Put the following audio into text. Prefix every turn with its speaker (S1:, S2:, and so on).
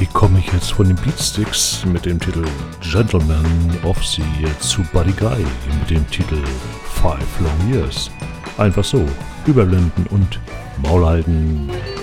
S1: Wie komme ich jetzt von den Beatsticks mit dem Titel Gentleman of the Year zu Buddy Guy mit dem Titel 5 Long Years? Einfach so, überblenden und Maul halten.